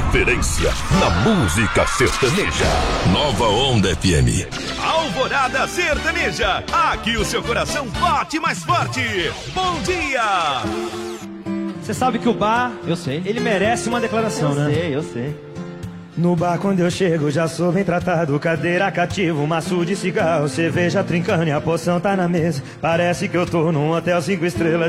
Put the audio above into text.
referência na música sertaneja. Nova Onda FM. Alvorada Sertaneja. Aqui o seu coração bate mais forte. Bom dia. Você sabe que o bar, Eu sei. ele merece uma declaração, né? Eu sei. No bar quando eu chego já sou bem tratado. Cadeira cativa, maço de cigarro, cerveja trincando e a poção tá na mesa. Parece que eu tô num hotel 5 estrelas.